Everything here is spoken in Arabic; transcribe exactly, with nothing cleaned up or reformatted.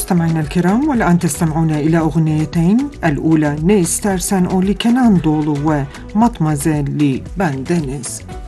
مستمعينا الكرام، والآن تستمعون إلى أغنيتين، الأولى نيسترسن أو لكنان دولو ومطمزيل لبان دينيس.